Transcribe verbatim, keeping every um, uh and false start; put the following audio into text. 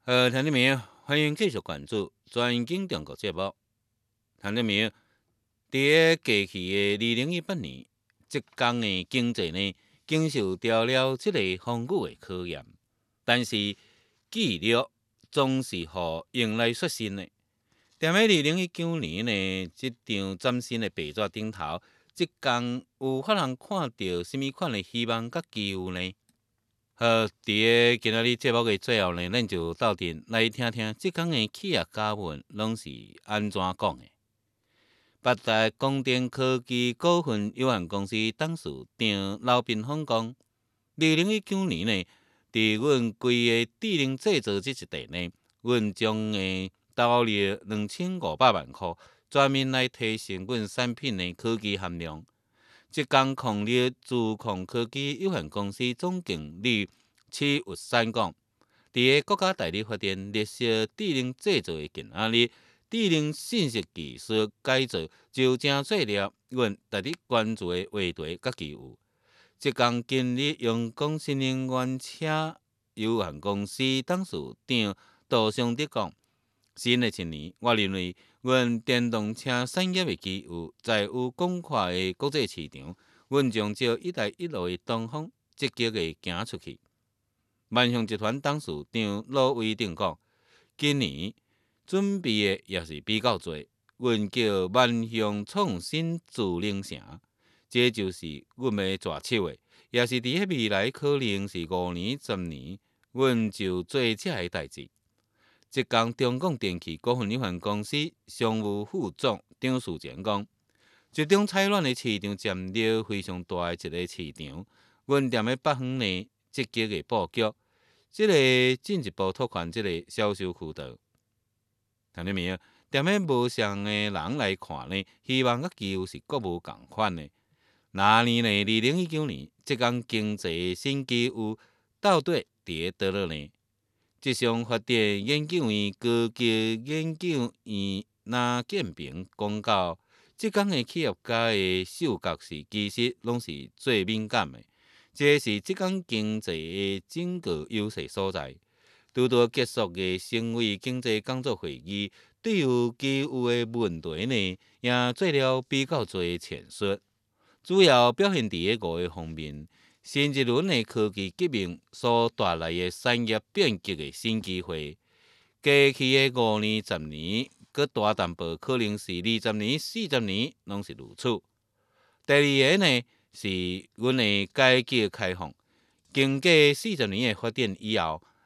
呃，听众朋友，欢迎继续关注专经中国节目。听众朋友，伫过去的二零一八年，浙江的经济呢，经受到了这个风雨的考验，但是纪律总是互迎来刷新的。踮喺二零一九年呢，这张崭新的白纸顶头，浙江有法人看到什么款的希望甲机遇呢？好，伫个今仔日节目的最后呢，咱就斗阵来听听浙江的企业家们拢是安怎讲的。八大光电科技股份有限公司董事长刘斌峰讲，二零一九年呢，伫阮规个智能制造这一块呢，阮将会投入两千五百万块，专门来提升阮产品的科技含量。浙江矿力资控科技有限公司总经理戚玉山讲，伫个国家大力发展绿色智能制造的今仔日，智能信息技术改造就正做了阮值得关注的话题甲机遇。浙江今日用光新能源车有限公司董事长杜尚德讲，新的一年，我认为阮电动车产业的机遇在有广阔的国际市场，阮将照一带一路的东风积极的行出去。万向集团董事长罗伟定讲，今年准备的也是比较多，阮叫万向创新智能城，这就是阮的蛇手的，也是伫个未来可能是五年、十年，阮就做这个代志。浙江中广电器股份有限公司常务副总张树前讲，这种采暖的市场占了非常大的一个市场，阮踮咧北方呢积极的布局，即、这个进一步拓宽即个销售渠道。听到没有？踮咧无相的人来看呢，希望甲机遇是各无共款的。那年呢，二零一九年，浙江经济新机遇到底伫个倒落呢？这项发展研究院高级研究员那建平讲到，浙江的企业家的嗅觉是其实拢是最敏感的，这是浙江经济的整个优势所在。拄拄结束的省委经济工作会议，对于机遇的问题呢，也做了比较多的阐述，主要表现伫个五个方面。新一轮的科技革命所带来的产业变革的新机会，过去的五年、十年，搁大淡薄可能是二十年、四十年，拢是如此。第二个呢，是阮的改革开放，经过四十年的发展以后，